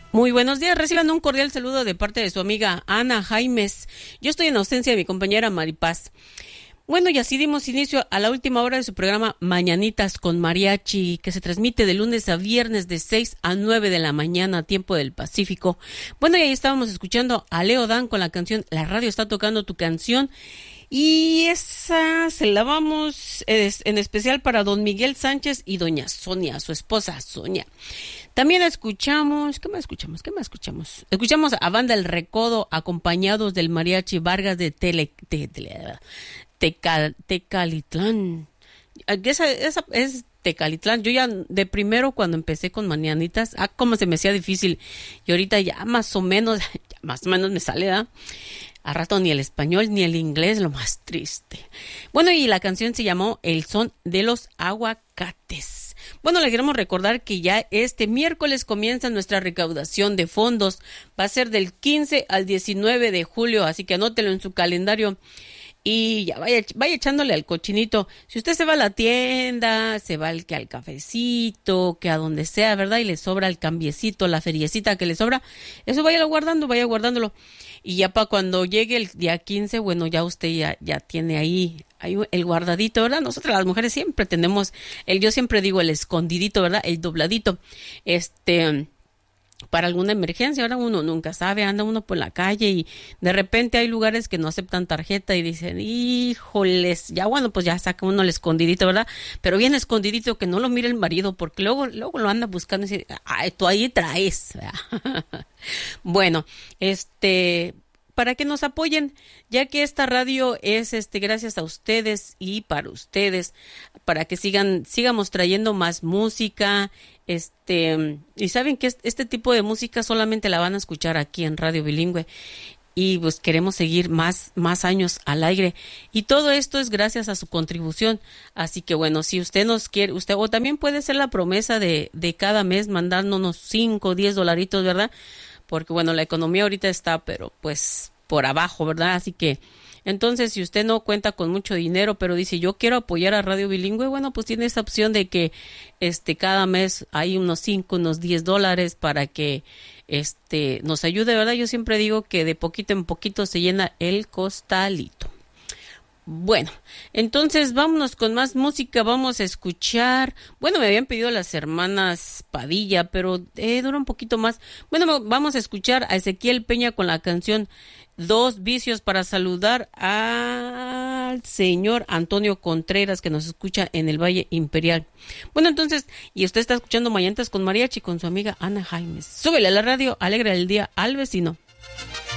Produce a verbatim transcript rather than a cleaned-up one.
Muy buenos días, reciban un cordial saludo de parte de su amiga Ana Jaimes. Yo estoy en ausencia de mi compañera Maripaz. Bueno, y así dimos inicio a la última hora de su programa Mañanitas con Mariachi, que se transmite de lunes a viernes de seis a nueve de la mañana, tiempo del Pacífico. Bueno, y ahí estábamos escuchando a Leo Dan con la canción La Radio Está Tocando Tu Canción. Y esa se la vamos en especial para don Miguel Sánchez y doña Sonia, su esposa Sonia. También escuchamos, ¿qué más escuchamos? ¿Qué más escuchamos? Escuchamos a Banda El Recodo acompañados del Mariachi Vargas de Tele, de, de, Teca, Tecalitlán. Esa, esa es Tecalitlán. Yo ya de primero cuando empecé con Mañanitas, ah, como se me hacía difícil. Y ahorita ya más o menos, ya más o menos me sale, ¿verdad? A rato ni el español ni el inglés, lo más triste. Bueno, y la canción se llamó El Son de los Aguacates. Bueno, le queremos recordar que ya este miércoles comienza nuestra recaudación de fondos. Va a ser del quince al diecinueve de julio, así que anótelo en su calendario. Y ya vaya, vaya echándole al cochinito. Si usted se va a la tienda, se va al, que al cafecito, que a donde sea, ¿verdad? Y le sobra el cambiecito, la feriecita que le sobra, eso vaya guardando, vaya guardándolo. Y ya para cuando llegue el día quince, bueno, ya usted ya, ya tiene ahí, ahí el guardadito, ¿verdad? Nosotras las mujeres siempre tenemos, el yo siempre digo el escondidito, ¿verdad? El dobladito. Este... para alguna emergencia, ahora uno nunca sabe, anda uno por la calle y de repente hay lugares que no aceptan tarjeta y dicen, híjoles, ya bueno, pues ya saca uno el escondidito, ¿verdad? Pero bien escondidito, que no lo mire el marido, porque luego, luego lo anda buscando y dice, ay, tú ahí traes, ¿verdad? Bueno, este... para que nos apoyen, ya que esta radio es este gracias a ustedes y para ustedes, para que sigan sigamos trayendo más música, este y saben que este tipo de música solamente la van a escuchar aquí en Radio Bilingüe y pues queremos seguir más más años al aire y todo esto es gracias a su contribución, así que bueno, si usted nos quiere, usted o también puede hacer la promesa de de cada mes mandándonos cinco, diez dolaritos, ¿verdad? Porque bueno, la economía ahorita está, pero pues por abajo, ¿verdad? Así que, entonces, si usted no cuenta con mucho dinero, pero dice, yo quiero apoyar a Radio Bilingüe, bueno, pues tiene esa opción de que este cada mes hay unos cinco, unos diez dólares para que este nos ayude, ¿verdad? Yo siempre digo que de poquito en poquito se llena el costalito. Bueno, entonces vámonos con más música, vamos a escuchar, bueno, me habían pedido las hermanas Padilla, pero eh, dura un poquito más. Bueno, vamos a escuchar a Ezequiel Peña con la canción Dos Vicios para saludar al señor Antonio Contreras que nos escucha en el Valle Imperial. Bueno, entonces, y usted está escuchando Mañanitas con Mariachi con su amiga Ana Jaimes. Súbele a la radio, alegra el día al vecino.